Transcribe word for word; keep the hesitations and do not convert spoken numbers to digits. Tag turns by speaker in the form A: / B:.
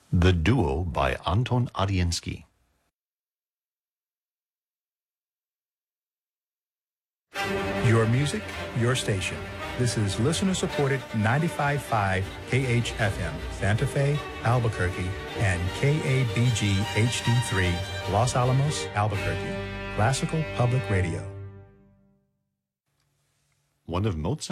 A: The Duo by Anton Ariensky.
B: Your music, your station. This is listener-supported ninety-five point five K H F M, Santa Fe, Albuquerque, and K A B G H D three, Los Alamos, Albuquerque. Classical Public Radio.
A: One of Mozart's